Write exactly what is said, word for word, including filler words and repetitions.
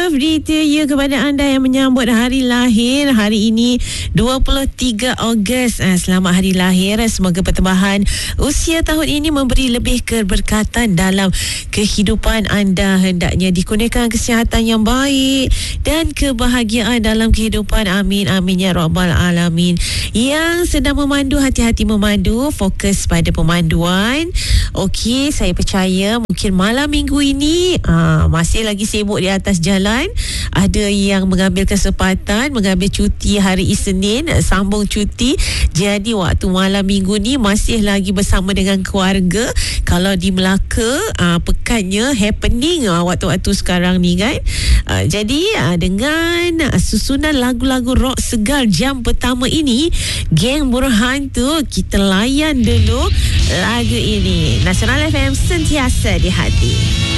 Berita ya kepada anda yang menyambut hari lahir hari ini dua puluh tiga Ogos. Ah, selamat hari lahir. Semoga pertambahan usia tahun ini memberi lebih keberkatan dalam kehidupan anda. Hendaknya dikurniakan kesihatan yang baik dan kebahagiaan dalam kehidupan. Amin amin ya rabbal alamin. Yang sedang memandu, hati-hati memandu, fokus pada pemanduan. Okey, saya percaya mungkin malam minggu ini ah, masih lagi sibuk di atas jalan. Ada yang mengambil kesempatan mengambil cuti hari Isnin, sambung cuti. Jadi waktu malam minggu ni masih lagi bersama dengan keluarga. Kalau di Melaka aa, pekannya happening aa, waktu-waktu sekarang ni kan. Aa, jadi aa, dengan aa, susunan lagu-lagu rock segar jam pertama ini, Geng Berhantu, kita layan dulu lagu ini. Nasional F M, sentiasa di hati.